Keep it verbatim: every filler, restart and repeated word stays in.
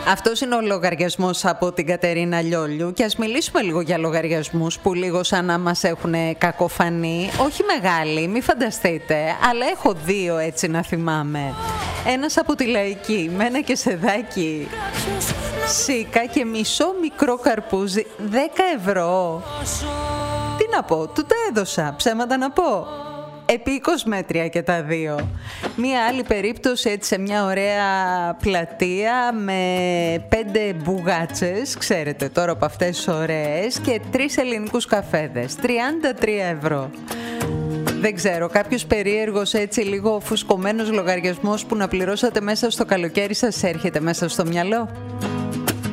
Αυτός είναι ο λογαριασμός από την Κατερίνα Λιόλιου και ας μιλήσουμε λίγο για λογαριασμούς που λίγο σαν να μας έχουν κακοφανεί. Όχι μεγάλοι, μη φανταστείτε, αλλά έχω δύο έτσι να θυμάμαι. Ένας από τη Λαϊκή, με ένα κεσεδάκι σίκα και μισό μικρό καρπούζι, δέκα ευρώ. Τι να πω, του τα έδωσα, ψέματα να πω. Επί είκοσι μέτρια και τα δύο. Μία άλλη περίπτωση έτσι σε μια ωραία πλατεία με πέντε μπουγάτσες, ξέρετε τώρα από αυτές τις ωραίες, και τρεις ελληνικούς καφέδες, τριάντα τρία ευρώ. Δεν ξέρω, κάποιος περίεργος έτσι λίγο φουσκωμένος λογαριασμός που να πληρώσατε μέσα στο καλοκαίρι σας έρχεται μέσα στο μυαλό?